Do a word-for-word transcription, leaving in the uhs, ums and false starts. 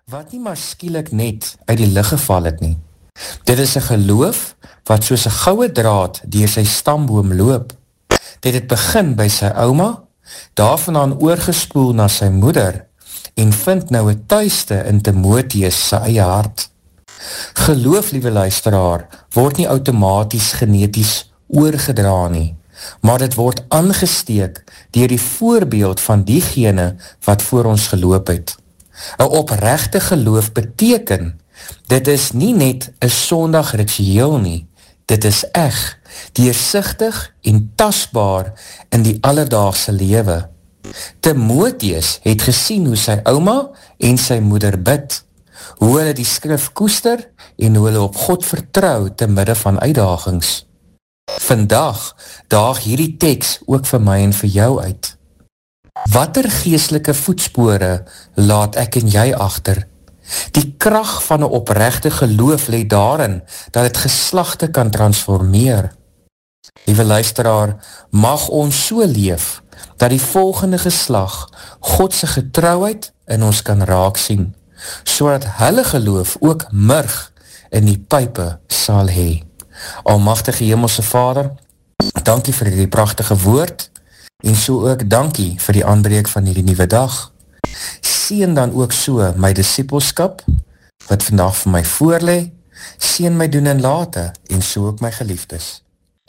wat nie maar skielik net uit die lug geval het nie. Dit is 'n geloof wat soos 'n goue draad deur sy stamboom loop. Dit het begin by sy ouma, daarvandaan oorgespoel na sy moeder en vind nou 'n tuiste in Timotheus sy eie hart. Geloof, liewe luisteraar, word nie outomaties geneties oorgedra nie, maar dit word aangesteek deur die voorbeeld van diegene wat voor ons geloop het. 'n Opregte geloof beteken, dit is nie net 'n Sondag ritueel nie, dit is eg, deursigtig en tasbaar in die alledaagse lewe. Timotheus het gesien hoe sy ouma en sy moeder bid, hoe hulle die skrif koester en hoe hulle op God vertrou te midde van uitdagings. Vandag daag hierdie teks ook vir my en vir jou uit. Watter geestelike voetspore laat ek en jy agter? Die krag van 'n opregte geloof lê daarin dat dit geslagte kan transformeer. Liewe luisteraar, mag ons so leef dat die volgende geslag God se getrouheid in ons kan raak sien, sodat hulle geloof ook murg in die pype sal hê. Almagtige Hemelse Vader, dankie vir die pragtige woord, en so ook dankie vir die aanbreek van hierdie nuwe dag. Seën dan ook so my disipelskap, wat vandag vir my voorlê, seën my doen en late, en so ook my geliefdes.